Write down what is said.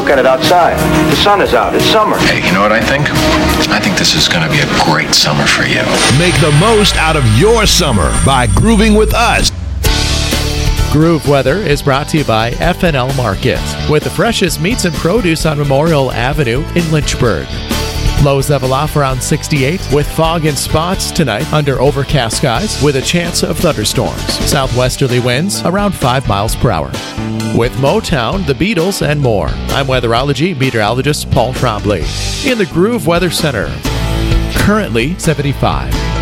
look at it outside. The sun is out. It's summer. Hey, you know what I think? I think this is going to be a great summer for you. Make the most out of your summer by grooving with us. Groove Weather is brought to you by FNL Market, with the freshest meats and produce on Memorial Avenue in Lynchburg. Lows level off around 68 with fog and spots tonight under overcast skies with a chance of thunderstorms. Southwesterly winds around 5 miles per hour. With Motown, the Beatles, and more, I'm weatherology meteorologist Paul Trombley in the Groove Weather Center. Currently 75.